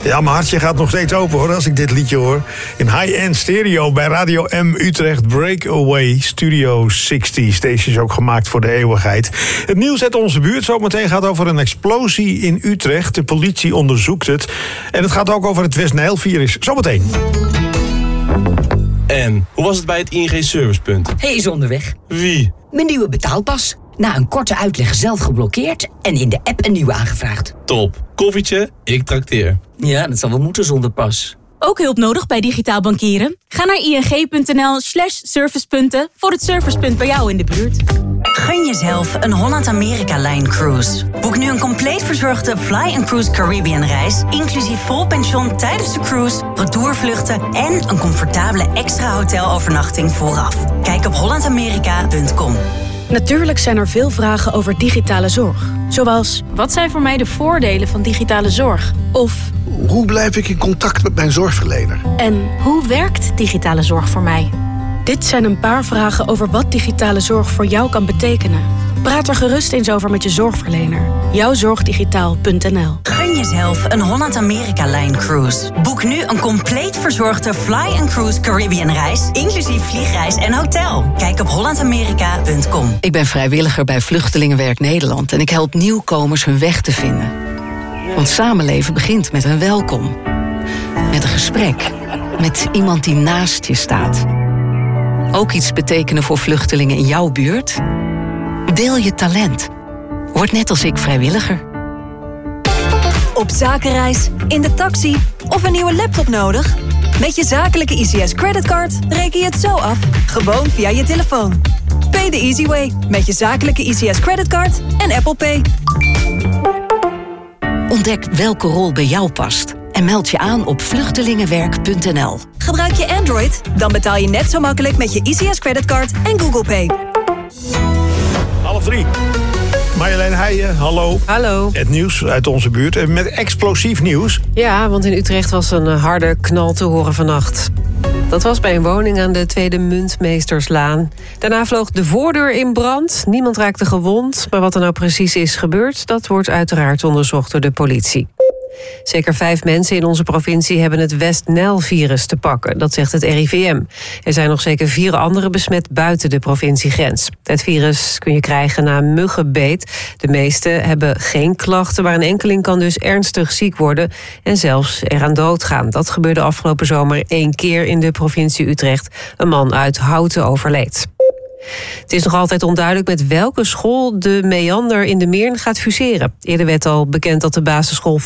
Ja, mijn hartje gaat nog steeds open hoor, als ik dit liedje hoor. In high-end stereo bij Radio M Utrecht Breakaway Studio 60. Deze is ook gemaakt voor de eeuwigheid. Het nieuws uit onze buurt zometeen gaat over een explosie in Utrecht. De politie onderzoekt het. En het gaat ook over het West-Nijl-virus. Zometeen. En hoe was het bij het ING Servicepunt? Hij is onderweg. Wie? Mijn nieuwe betaalpas. Na een korte uitleg zelf geblokkeerd en in de app een nieuwe aangevraagd. Top. Koffietje, ik trakteer. Ja, dat zal wel moeten zonder pas. Ook hulp nodig bij digitaal bankieren? Ga naar ing.nl/servicepunten voor het servicepunt bij jou in de buurt. Gun jezelf een Holland-Amerika-Line cruise. Boek nu een compleet verzorgde Fly & Cruise Caribbean reis, inclusief vol pension tijdens de cruise, retourvluchten en een comfortabele extra hotelovernachting vooraf. Kijk op hollandamerika.com. Natuurlijk zijn er veel vragen over digitale zorg. Zoals, wat zijn voor mij de voordelen van digitale zorg? Of, hoe blijf ik in contact met mijn zorgverlener? En hoe werkt digitale zorg voor mij? Dit zijn een paar vragen over wat digitale zorg voor jou kan betekenen. Praat er gerust eens over met je zorgverlener. Jouwzorgdigitaal.nl. Gun jezelf een Holland-Amerika-Line cruise. Boek nu een compleet verzorgde Fly & Cruise Caribbean reis, inclusief vliegreis en hotel. Kijk op hollandamerika.com. Ik ben vrijwilliger bij Vluchtelingenwerk Nederland en ik help nieuwkomers hun weg te vinden. Want samenleven begint met een welkom. Met een gesprek. Met iemand die naast je staat. Ook iets betekenen voor vluchtelingen in jouw buurt? Deel je talent. Word net als ik vrijwilliger. Op zakenreis, in de taxi of een nieuwe laptop nodig? Met je zakelijke ICS creditcard reken je het zo af, gewoon via je telefoon. Pay the easy way met je zakelijke ICS creditcard en Apple Pay. Ontdek welke rol bij jou past. En meld je aan op vluchtelingenwerk.nl. Gebruik je Android? Dan betaal je net zo makkelijk met je ICS creditcard en Google Pay. 2:30. Marjolein Heijen, hallo. Hallo. Het nieuws uit onze buurt met explosief nieuws. Ja, want in Utrecht was een harde knal te horen vannacht. Dat was bij een woning aan de Tweede Muntmeesterslaan. Daarna vloog de voordeur in brand. Niemand raakte gewond. Maar wat er nou precies is gebeurd, dat wordt uiteraard onderzocht door de politie. Zeker 5 mensen in onze provincie hebben het West-Nijl-virus te pakken. Dat zegt het RIVM. Er zijn nog zeker 4 anderen besmet buiten de provinciegrens. Het virus kun je krijgen na een muggenbeet. De meeste hebben geen klachten, maar een enkeling kan dus ernstig ziek worden en zelfs eraan doodgaan. Dat gebeurde afgelopen zomer 1 keer in de provincie Utrecht. Een man uit Houten overleed. Het is nog altijd onduidelijk met welke school de Meander in de Meern gaat fuseren. Eerder werd al bekend dat de basisschool